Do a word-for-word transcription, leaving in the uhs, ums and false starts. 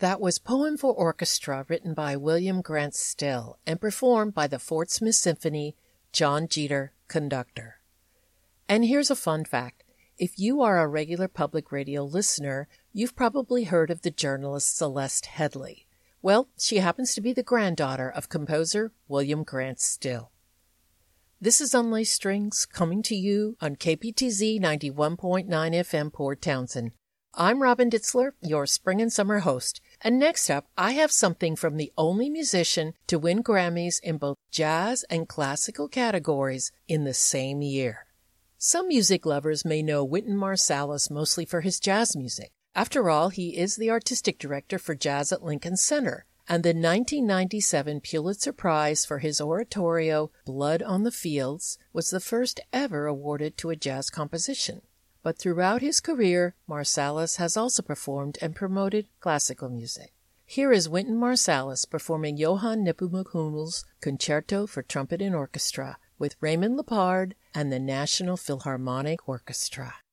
That was Poem for Orchestra, written by William Grant Still and performed by the Fort Smith Symphony, John Jeter, conductor. And here's a fun fact. If you are a regular public radio listener, you've probably heard of the journalist Celeste Headlee. Well, she happens to be the granddaughter of composer William Grant Still. This is Unlaced Strings, coming to you on K P T Z ninety-one point nine F M Port Townsend. I'm Robin Ditzler, your spring and summer host, and next up I have something from the only musician to win Grammys in both jazz and classical categories in the same year. Some music lovers may know Wynton Marsalis mostly for his jazz music. After all, he is the artistic director for Jazz at Lincoln Center, and the nineteen ninety-seven Pulitzer Prize for his oratorio Blood on the Fields was the first ever awarded to a jazz composition. But throughout his career, Marsalis has also performed and promoted classical music. Here is Wynton Marsalis performing Johann Nepomuk-Hummel's Concerto for Trumpet and Orchestra with Raymond Lepard and the National Philharmonic Orchestra.